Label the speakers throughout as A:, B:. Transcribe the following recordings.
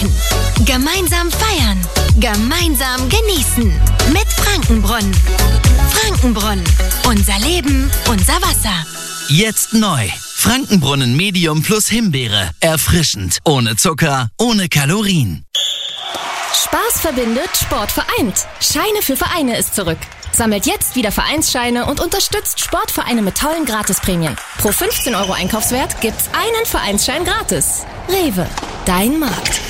A: lachen. Gemeinsam feiern. Gemeinsam genießen. Mit Frankenbrunnen. Frankenbrunnen. Unser Leben, unser Wasser.
B: Jetzt neu. Frankenbrunnen Medium plus Himbeere. Erfrischend. Ohne Zucker, ohne Kalorien.
C: Spaß verbindet, Sport vereint. Scheine für Vereine ist zurück. Sammelt jetzt wieder Vereinsscheine und unterstützt Sportvereine mit tollen Gratisprämien. Pro 15 € Einkaufswert gibt's einen Vereinsschein gratis. Rewe, dein Markt.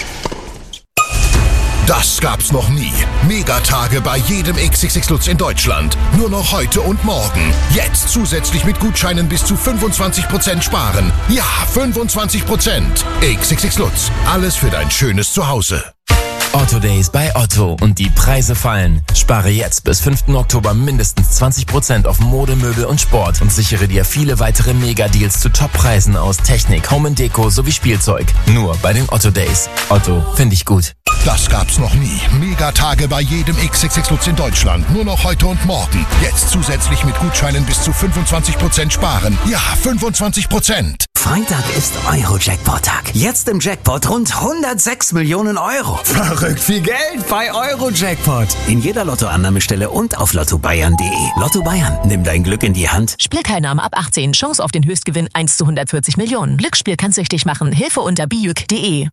D: Das gab's noch nie. Megatage bei jedem XXX Lutz in Deutschland. Nur noch heute und morgen. Jetzt zusätzlich mit Gutscheinen bis zu 25% sparen. Ja, 25%. XXX Lutz. Alles für dein schönes Zuhause.
E: Otto Days bei Otto und die Preise fallen. Spare jetzt bis 5. Oktober mindestens 20% auf Mode, Möbel und Sport und sichere dir viele weitere Mega-Deals zu Top-Preisen aus Technik, Home & Deko sowie Spielzeug. Nur bei den Otto Days. Otto, finde ich gut.
D: Das gab's noch nie. Megatage bei jedem XXX Lutz in Deutschland. Nur noch heute und morgen. Jetzt zusätzlich mit Gutscheinen bis zu 25% sparen. Ja, 25%.
F: Freitag ist Euro-Jackpot-Tag. Jetzt im Jackpot rund 106 Millionen Euro. Verrückt viel Geld bei Euro-Jackpot. In jeder Lottoannahmestelle und auf lottobayern.de. Lotto Bayern, nimm dein Glück in die Hand.
G: Spielteilnahme ab 18. Chance auf den Höchstgewinn 1 zu 140 Millionen. Glücksspiel kann süchtig machen. Hilfe unter biüc.de.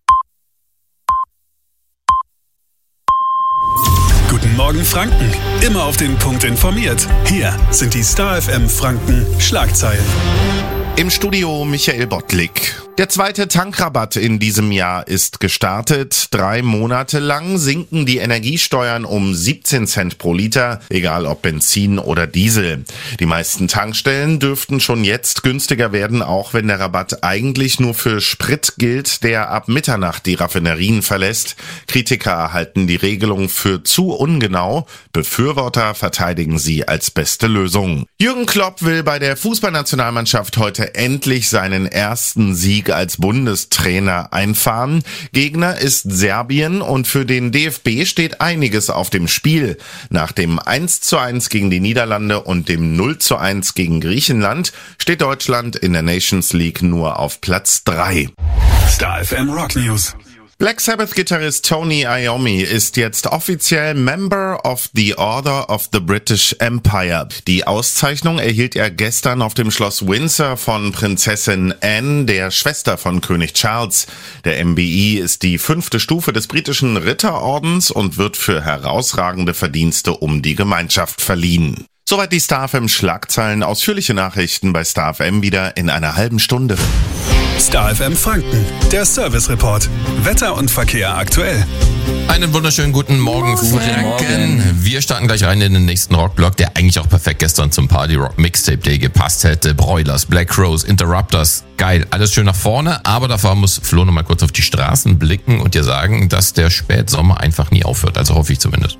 H: Guten Morgen Franken. Immer auf den Punkt informiert. Hier sind die Star FM Franken Schlagzeilen.
I: Im Studio Michael Bottlik. Der zweite Tankrabatt in diesem Jahr ist gestartet. 3 Monate lang sinken die Energiesteuern um 17 Cent pro Liter, egal ob Benzin oder Diesel. Die meisten Tankstellen dürften schon jetzt günstiger werden, auch wenn der Rabatt eigentlich nur für Sprit gilt, der ab Mitternacht die Raffinerien verlässt. Kritiker halten die Regelung für zu ungenau. Befürworter verteidigen sie als beste Lösung. Jürgen Klopp will bei der Fußballnationalmannschaft heute endlich seinen ersten Sieg als Bundestrainer einfahren. Gegner ist Serbien und für den DFB steht einiges auf dem Spiel. Nach dem 1:1 gegen die Niederlande und dem 0:1 gegen Griechenland steht Deutschland in der Nations League nur auf Platz 3.
H: Star FM Rock News.
I: Black Sabbath-Gitarrist Tony Iommi ist jetzt offiziell Member of the Order of the British Empire. Die Auszeichnung erhielt er gestern auf dem Schloss Windsor von Prinzessin Anne, der Schwester von König Charles. Der MBE ist die 5. Stufe des britischen Ritterordens und wird für herausragende Verdienste um die Gemeinschaft verliehen. Soweit die Star FM Schlagzeilen. Ausführliche Nachrichten bei Star FM wieder in einer halben Stunde.
H: Star FM Franken, der Service Report. Wetter und Verkehr aktuell.
J: Einen wunderschönen guten Morgen, Franken. Wir starten gleich rein in den nächsten Rockblock, der eigentlich auch perfekt gestern zum Party Rock Mixtape Day gepasst hätte. Broilers, Black Rose, Interrupters, geil, alles schön nach vorne. Aber davor muss Flo noch mal kurz auf die Straßen blicken und dir sagen, dass der Spätsommer einfach nie aufhört. Also hoffe ich zumindest.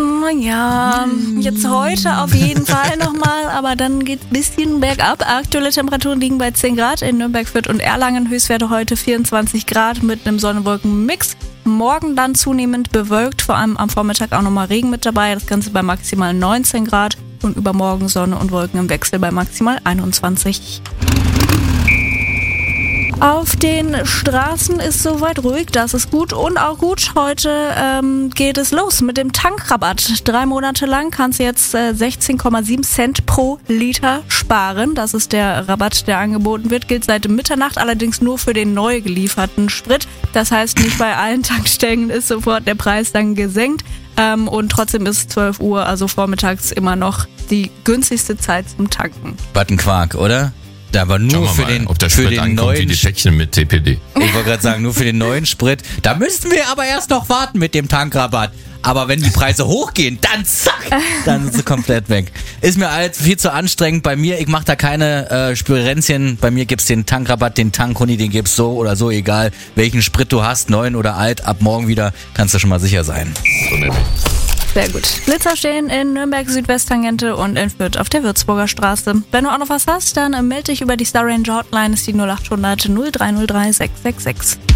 K: Ja, jetzt heute auf jeden Fall nochmal, aber dann geht's ein bisschen bergab. Aktuelle Temperaturen liegen bei 10 Grad in Nürnberg, Fürth und Erlangen. Höchstwerte heute 24 Grad mit einem Sonne-Wolken-Mix. Morgen dann zunehmend bewölkt, vor allem am Vormittag auch nochmal Regen mit dabei. Das Ganze bei maximal 19 Grad und übermorgen Sonne und Wolken im Wechsel bei maximal 21. Auf den Straßen ist soweit ruhig, das ist gut und auch gut. Heute geht es los mit dem Tankrabatt. 3 Monate lang kannst du jetzt 16,7 Cent pro Liter sparen. Das ist der Rabatt, der angeboten wird. Gilt seit Mitternacht, allerdings nur für den neu gelieferten Sprit. Das heißt, nicht bei allen Tankstellen ist sofort der Preis dann gesenkt. Und trotzdem ist es 12 Uhr, also vormittags immer noch die günstigste Zeit zum Tanken.
L: Buttonquark, oder? Da war nur für den,
J: ob der Sprit ankommt neuen, wie die Päckchen mit TPD.
L: Ich wollte gerade sagen, nur für den neuen Sprit. Da müssen wir aber erst noch warten mit dem Tankrabatt. Aber wenn die Preise hochgehen, dann zack, dann sind sie komplett weg. Ist mir alles viel zu anstrengend bei mir. Ich mache da keine Spirenzchen. Bei mir gibt's den Tankrabatt, den Tankhuni, den gibt's so oder so, egal welchen Sprit du hast, neuen oder alt. Ab morgen wieder kannst du schon mal sicher sein.
J: So nämlich.
K: Sehr gut. Blitzer stehen in Nürnberg Südwesttangente und in Fürth auf der Würzburger Straße. Wenn du auch noch was hast, dann melde dich über die Star Ranger Hotline, ist die 0800 0303 666.